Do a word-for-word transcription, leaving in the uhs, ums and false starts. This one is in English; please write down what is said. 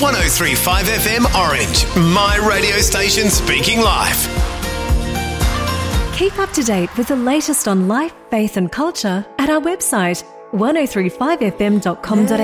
one oh three point five F M Orange, my radio station speaking life. Keep up to date with the latest on life, faith and culture at our website one oh three five f m dot com dot a u.